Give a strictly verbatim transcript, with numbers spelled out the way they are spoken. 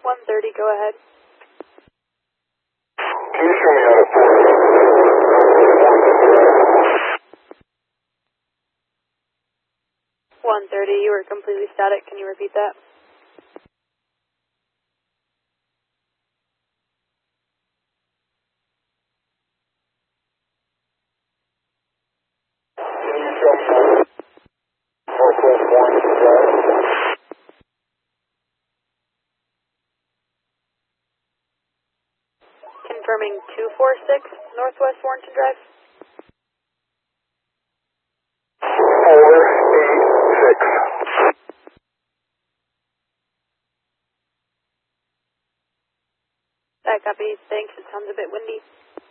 one thirty, go ahead. Can you show me how to forward? one thirty, you were completely static. Can you repeat that? Can you show me Northwest Warrington Drive? Confirming two four six Northwest Warrington Drive. four eight six. That copy. Thanks. It sounds a bit windy.